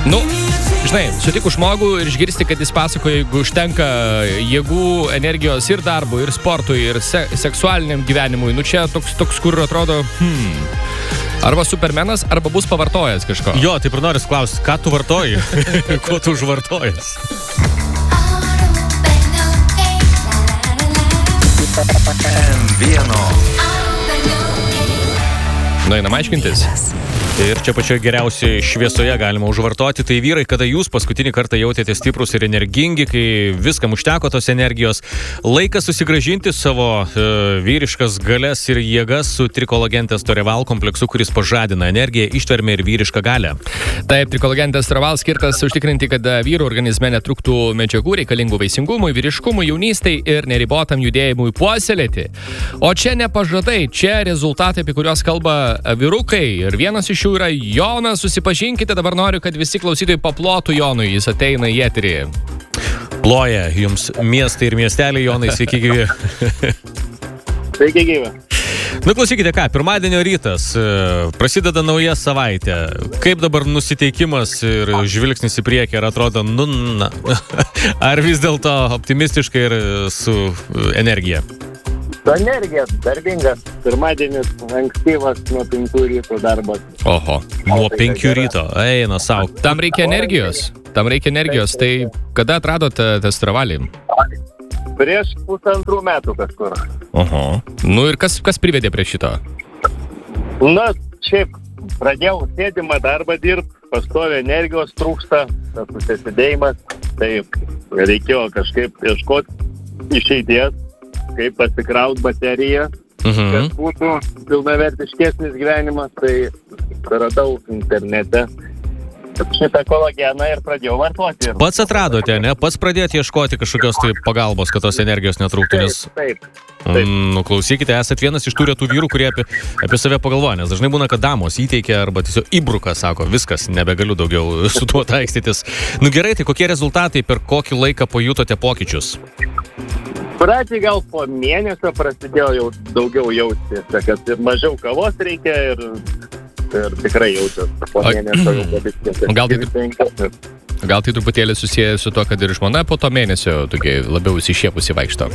Nu, žinai, sutiku žmogų ir išgirsti, kad jis pasakoja, jeigu užtenka jėgų, energijos ir darbui, ir sportui, ir seksualiniam gyvenimui. Nu, čia toks kur atrodo, arba supermenas, arba bus pavartojęs kažko. Jo, taip ir noris klausti, ką tu vartoji? Ko tu užvartojęs? M1. Nueinam aiškintis. Ir čia pačioje geriausiai šviesoje galima užvartoti. Tai vyrai, kada jūs paskutinį kartą jautėte stiprus ir energingi, kai viskam užteko tos energijos, laikas susigrąžinti savo vyriškas galias ir jėgas su Trikologentės Toreval kompleksu, kuris pažadina energiją, ištvermę ir vyrišką galią. Taip, Trikologentės Toreval skirtas užtikrinti, kad vyrų organizme netrūktų medžiagų reikalingų vaisingumui, vyriškumui, jaunystei ir neribotam judėjimui puoselėti. O čia ne pažadai, čia rezultatai, apie kuriuos kalba vyrukai. Ir vienas iš yra Jonas, susipažinkite, dabar noriu, kad visi klausytojai paplotų Jonui, jis ateina į eterį. Ploja jums miestai ir miesteliai, Jonai, sveiki gyvi. Sveiki gyvi. Nu, klausykite ką, pirmadienio rytas, prasideda nauja savaitė. Kaip dabar nusiteikimas ir žvilgsnis į priekį, ar atrodo, ar vis dėlto optimistiškai ir su energija? Su energija, darbingas, pirmadienis, ankstyvas, nuo 5 ryto darbas. Oho, nuo 5 ryto, eina sau. Tam reikia energijos, tai kada atradote testravalį? Prieš 1,5 metų kažkur. Oho, nu ir kas privedė prie šito? Na, šiaip, pradėjau sėdimą darbą dirbti, pastovi energijos trūksta, tas susisidėjimas, tai reikėjo kažkaip ieškoti išeities, kaip pasikraut bateriją, kad būtų pilnavertiškesnis gyvenimas, tai radau internete šitą kolageną ir pradėjau vartoti. Pats atradote, ne? Pats pradėti ieškoti kažkokios tai pagalbos, kad tos energijos netrūktų, nes... Taip. Nu, klausykite, esat vienas iš tų retų vyrų, kurie apie save pagalvoja, nes dažnai būna, kad damos įteikia arba tiesiog įbruka, sako, viskas, nebegaliu daugiau su tuo taikstytis. Nu gerai, tai kokie rezultatai, per kokį laiką pajutote pokyčius? Pradžiai gal po mėnesio prasidėjo jau daugiau jausti, kad ir mažiau kavos reikia ir tikrai jaučiu po mėnesio jau pabiskėti. Gal tai truputėlį susiję su to, kad ir žmona po to mėnesio tokie labiau įsišiepusi vaikšto?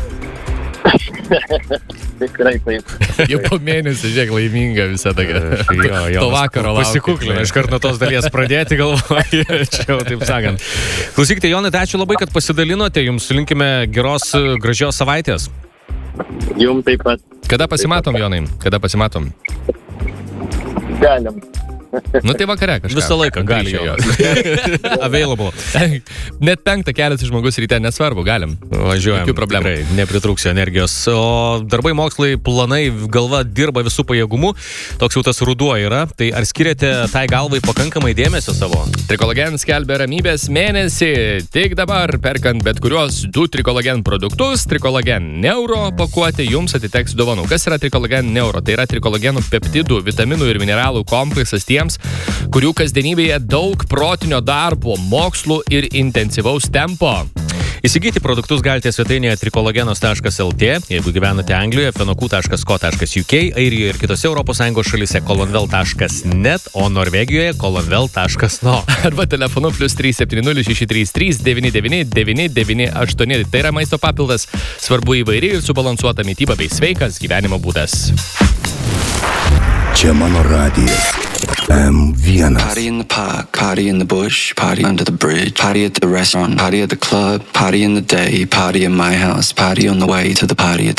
Tikrai taip. Jau po mėnesio, žiūrėk, laiminga visą tokia. To vakaro laukia. Pasikuklina, iš karto nuo tos dalies pradėti galvoju, čia jau taip sakant. Klausykite, Jonai, tai ačiū labai, kad pasidalinote, jums linkime geros, gražios savaitės. Jums taip pat. Kada pasimatom, Jonai? Kada pasimatom? Galim. Nu tai vakare kažką. Visą laiką gali jo. Available. Net 5 kelias žmogus ryte, nesvarbu, galim. Važiuojam, tikrai, nepritrūksiu energijos. O darbai, mokslai, planai, galva dirba visų pajėgumų. Toks jau tas ruduo yra. Tai ar skiriate tai galvai pakankamai dėmesio savo? Trikologen skelbia ramybės mėnesį. Tik dabar, perkant bet kuriuos 2 Trikologen produktus, Trikologen Neuro pakuotė jums atiteks dovanų. Kas yra Trikologen Neuro? Tai yra trikologenų peptidų, vitaminų ir mineralų kompleksas tiems, kurių kasdienybėje daug protinio darbo, mokslų ir intensyvaus tempo. Įsigyti produktus galite svetainėje trikologenos.lt, jeigu gyvenate Anglijoje, fenokų.co.uk, Airijoje ir kitose ES šalyse colonvel.net, o Norvegijoje colonvel.no. Arba telefonu +370 633 99 998. Tai yra maisto papildas, svarbu įvairi ir subalansuota mityba bei sveikas gyvenimo būdas. Čia mano radijas. M1. Party in the park, party in the bush, party under the bridge, party at the restaurant, party at the club, party in the day, party in my house, party on the way to the party at the